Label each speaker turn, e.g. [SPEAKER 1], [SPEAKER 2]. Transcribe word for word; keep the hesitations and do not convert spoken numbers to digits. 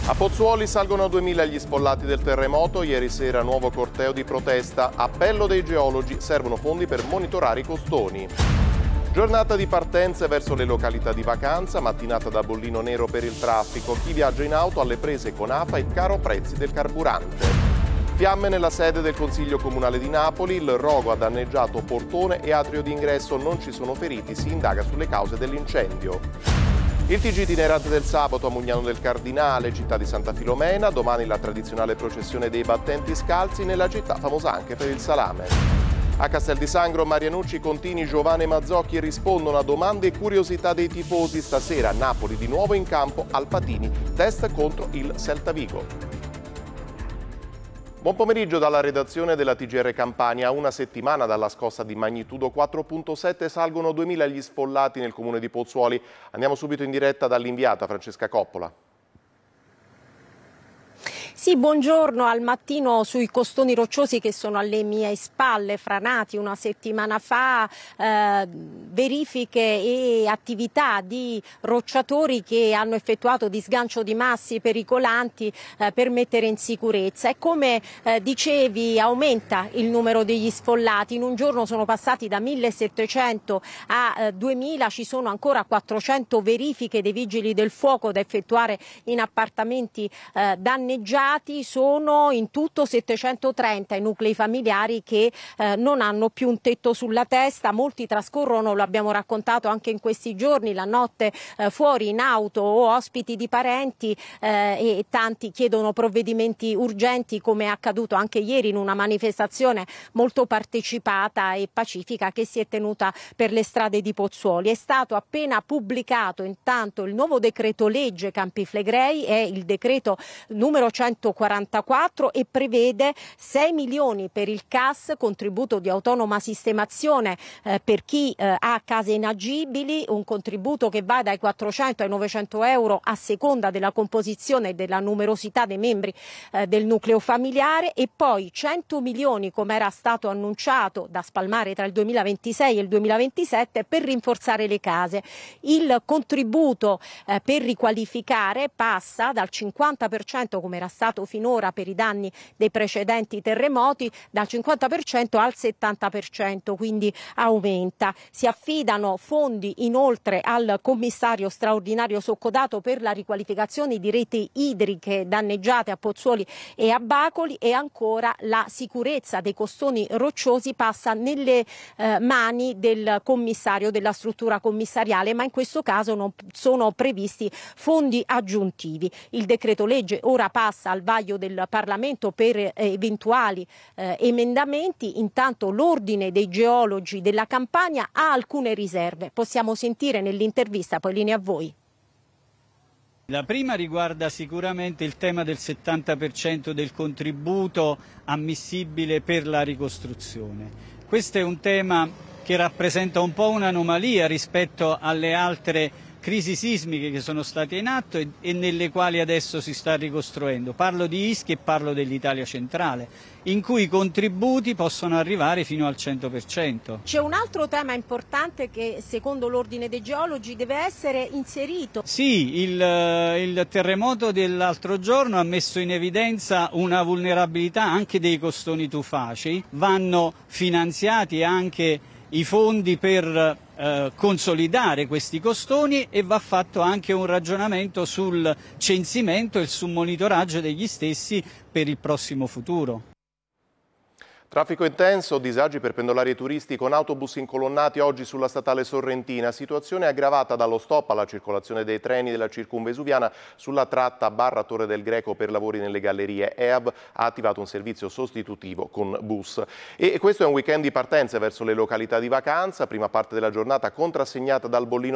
[SPEAKER 1] A Pozzuoli salgono a duemila gli sfollati del terremoto, ieri sera nuovo corteo di protesta, appello dei geologi, servono fondi per monitorare i costoni. Giornata di partenze verso le località di vacanza, mattinata da bollino nero per il traffico, chi viaggia in auto alle prese con A F A e caro prezzi del carburante. Fiamme nella sede del Consiglio Comunale di Napoli, il rogo ha danneggiato portone e atrio d'ingresso, non ci sono feriti, si indaga sulle cause dell'incendio. Il T G itinerante del sabato a Mugnano del Cardinale, città di Santa Filomena, domani la tradizionale processione dei battenti scalzi nella città famosa anche per il salame. A Castel di Sangro, Marianucci, Contini, Giovane e Mazzocchi rispondono a domande e curiosità dei tifosi. Stasera Napoli di nuovo in campo, Alpatini, test contro il Celta Vigo. Buon pomeriggio dalla redazione della T G R Campania. A una settimana dalla scossa di magnitudo quattro virgola sette salgono duemila gli sfollati nel comune di Pozzuoli. Andiamo subito in diretta dall'inviata Francesca Coppola.
[SPEAKER 2] Sì, buongiorno. Al mattino sui costoni rocciosi che sono alle mie spalle, franati una settimana fa, eh, verifiche e attività di rocciatori che hanno effettuato di sgancio di massi pericolanti eh, per mettere in sicurezza. E come eh, dicevi, aumenta il numero degli sfollati. In un giorno sono passati da millesettecento a eh, duemila, ci sono ancora quattrocento verifiche dei vigili del fuoco da effettuare in appartamenti eh, danneggiati. Sono in tutto settecentotrenta i nuclei familiari che eh, non hanno più un tetto sulla testa, molti trascorrono, lo abbiamo raccontato anche in questi giorni, la notte eh, fuori in auto o ospiti di parenti eh, e tanti chiedono provvedimenti urgenti, come è accaduto anche ieri in una manifestazione molto partecipata e pacifica che si è tenuta per le strade di Pozzuoli. È stato appena pubblicato intanto il nuovo decreto legge Campi Flegrei, è il decreto numero centoquarantaquattro e prevede sei milioni per il C A S, contributo di autonoma sistemazione eh, per chi eh, ha case inagibili, un contributo che va dai quattrocento ai novecento euro a seconda della composizione e della numerosità dei membri eh, del nucleo familiare, e poi cento milioni, come era stato annunciato, da spalmare tra il duemilaventisei e il duemilaventisette per rinforzare le case. Il contributo eh, per riqualificare passa dal cinquanta per cento, come era stato finora per i danni dei precedenti terremoti, dal cinquanta per cento al settanta per cento, quindi aumenta. Si affidano fondi inoltre al commissario straordinario soccodato per la riqualificazione di reti idriche danneggiate a Pozzuoli e a Bacoli, e ancora la sicurezza dei costoni rocciosi passa nelle eh, mani del commissario, della struttura commissariale, ma in questo caso non sono previsti fondi aggiuntivi. Il decreto legge ora passa al vaglio del Parlamento per eh, eventuali eh, emendamenti. Intanto l'Ordine dei Geologi della Campania ha alcune riserve. Possiamo sentire nell'intervista, poi linea a voi.
[SPEAKER 3] La prima riguarda sicuramente il tema del settanta per cento del contributo ammissibile per la ricostruzione. Questo è un tema che rappresenta un po' un'anomalia rispetto alle altre crisi sismiche che sono state in atto e, e nelle quali adesso si sta ricostruendo. Parlo di Ischia e parlo dell'Italia centrale, in cui i contributi possono arrivare fino al cento per cento.
[SPEAKER 2] C'è un altro tema importante che secondo l'Ordine dei Geologi deve essere inserito.
[SPEAKER 3] Sì, il, il terremoto dell'altro giorno ha messo in evidenza una vulnerabilità anche dei costoni tufacei. Vanno finanziati anche i fondi per eh, consolidare questi costoni e va fatto anche un ragionamento sul censimento e sul monitoraggio degli stessi per il prossimo futuro.
[SPEAKER 1] Traffico intenso, disagi per pendolari e turisti con autobus incolonnati oggi sulla statale sorrentina, situazione aggravata dallo stop alla circolazione dei treni della circumvesuviana sulla tratta barra Torre del Greco per lavori nelle gallerie. E A B ha attivato un servizio sostitutivo con bus. E questo è un weekend di partenze verso le località di vacanza, prima parte della giornata contrassegnata dal bollino